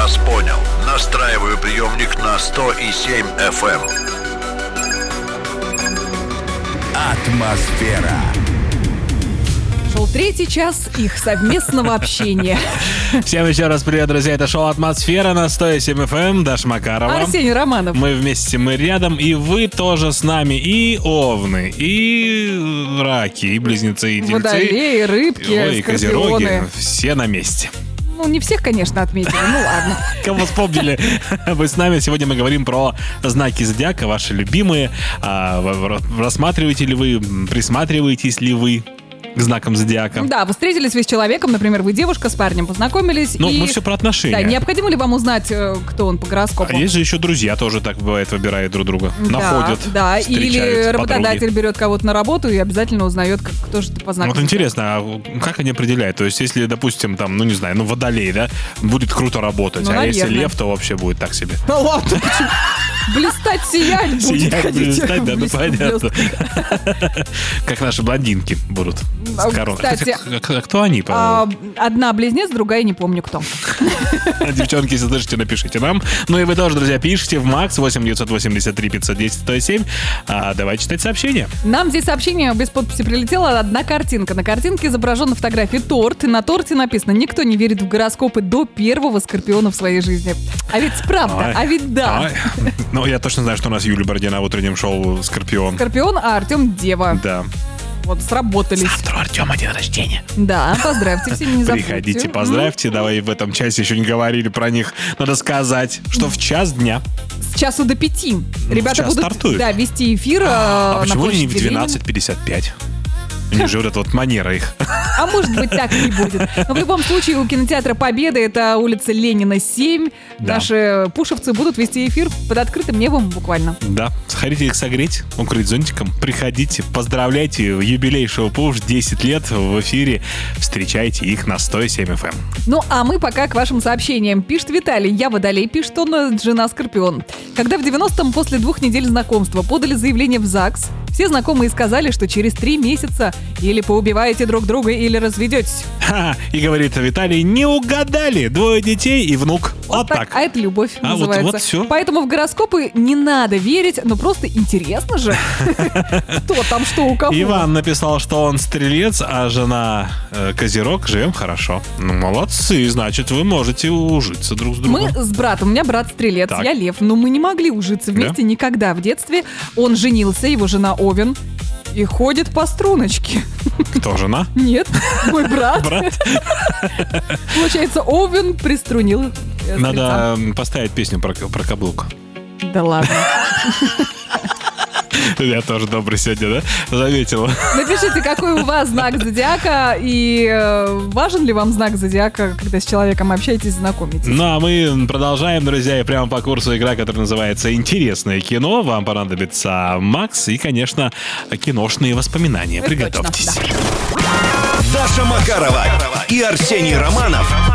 вас понял. Настраиваю приемник на 100,7 FM. Атмосфера. Шел третий час их совместного общения. Всем еще раз привет, друзья. Это шоу «Атмосфера» на 100,7 FM. Даша Макарова. Арсений Романов. Мы вместе, мы рядом, и вы тоже с нами. И овны, и раки, и близнецы, и тельцы. Водолеи, рыбки, и козероги. скорпионы. Все на месте. Ну, не всех, конечно, отметили, ну ладно. Кого вспомнили, вы с нами. Сегодня мы говорим про знаки зодиака, ваши любимые. Рассматриваете ли вы, присматриваетесь ли вы к знакам зодиака? Да, вы встретились вы с человеком, например, вы девушка, с парнем познакомились. Ну, и... мы все про отношения. Да, необходимо ли вам узнать, кто он по гороскопу? А есть же еще друзья тоже так бывает, выбирают друг друга. Находят, да, встречают, или работодатель подруги. берет кого-то на работу и обязательно узнает, кто же ты по знаку. Вот интересно, а как они определяют? То есть, если, допустим, там, ну не знаю, водолей, да, будет круто работать, Ну, а наверное. если лев, то вообще будет так себе. Ну ладно, почему? Блистать, сиять будет. Сиять, ходить, блистать, да, ну блестит, понятно. блестит. Как наши блондинки будут с короной. Кстати, Хотя, кто они? Одна близнец, другая не помню кто. Девчонки, если слышите, напишите нам. Ну и вы тоже, друзья, пишите в МАКС 8-983 510 107. Давай читать сообщения. Нам здесь сообщение без подписи прилетела одна картинка. На картинке изображен на фотографии торт. И на торте написано: никто не верит в гороскопы до первого скорпиона в своей жизни. А ведь правда, а ведь да. Ой. Ну, я точно знаю, что у нас Юлия Бородина в утреннем шоу «Скорпион». Скорпион, а Артем Дева. Да. Вот, сработались. Завтра у Артема день рождения. Да, поздравьте, все не забудьте. Приходите, поздравьте. Давай в этом часе еще не говорили про них. Надо сказать, что в час дня. С часу до 5. Ребята час будут стартуют. вести эфир А на почему не в площади Ленина. 12:55? У них же вот эта вот манера их. А может быть, так и будет. Но в любом случае у кинотеатра Победа, это улица Ленина, 7. Да. Наши пушевцы будут вести эфир под открытым небом буквально. Да. Хотите их согреть, укрыть зонтиком? Приходите, поздравляйте. Юбилей шоу «Пуш», 10 лет в эфире. Встречайте их на 100,7 FM. Ну, а мы пока к вашим сообщениям. Пишет Виталий: я водолей, пишет он, жена Скорпион. Когда в 90-м после 2 недель знакомства подали заявление в ЗАГС, все знакомые сказали, что через 3 месяца или поубиваете друг друга, или разведетесь. И говорит Виталий: не угадали, 2 детей и внук. Вот так. А это любовь называется. Вот все. Поэтому в гороскопы не надо верить, но просто интересно же, кто там что у кого. Иван написал, что он стрелец, а жена козерог. Живем хорошо. Ну, молодцы, значит, вы можете ужиться друг с другом. Мы с братом, у меня брат стрелец, Так. я лев, но мы не могли ужиться вместе никогда в детстве. Он женился, его жена Овен, и ходит по струночке. Кто жена? Нет, мой брат. Брат? Получается, Овен приструнил стрельца. Надо поставить песню про каблук. Да ладно. Я тоже добрый сегодня, да? Заметила. Напишите, какой у вас знак зодиака и важен ли вам знак зодиака, когда с человеком общаетесь, знакомитесь. Ну, а мы продолжаем, друзья, и прямо по курсу игра, которая называется «Интересное кино». Вам понадобится Макс и, конечно, киношные воспоминания. Это Приготовьтесь. точно, да. Даша Макарова и Арсений Романов